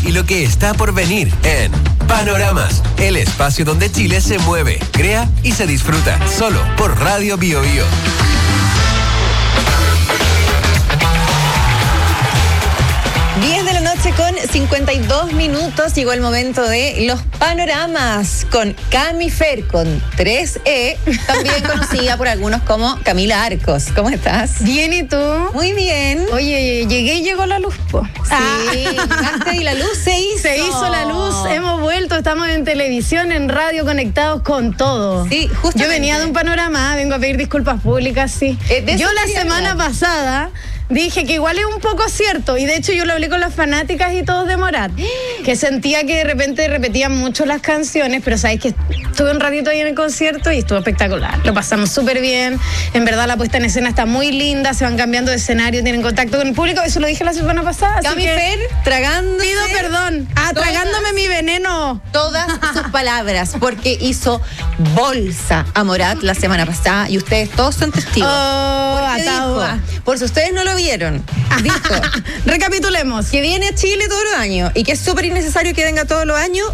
y lo que está por venir en Panoramas, el espacio donde Chile se mueve, crea y se disfruta, solo por Radio Bio Bio. 10 de la noche con 52 minutos. Llegó el momento de los panoramas con Cami Fer, con 3E, también conocida por algunos como Camila Arcos. ¿Cómo estás? Bien, ¿y tú? Muy bien. Oye, llegué y llegó la luz, po. Sí, llegaste y la luz se hizo. Se hizo la luz, hemos vuelto, estamos en televisión, en radio, conectados con todo. Sí, justamente. Yo venía de un panorama, vengo a pedir disculpas públicas, sí. Yo la semana pasada dije que igual es un poco cierto, y de hecho yo lo hablé con las fanáticas y todos de Morat, que sentía que de repente repetían mucho las canciones, pero sabes que estuve un ratito ahí en el concierto y estuvo espectacular, lo pasamos súper bien, en verdad la puesta en escena está muy linda, se van cambiando de escenario, tienen contacto con el público, eso lo dije la semana pasada. Cami Fer, tragándose. Pido perdón, tragándome mi veneno. Todas sus palabras, porque hizo bolsa a Morat la semana pasada y ustedes todos son testigos. Por si ustedes no lo vieron, dijo, recapitulemos, que viene a Chile todos los años y que es súper innecesario que venga todos los años.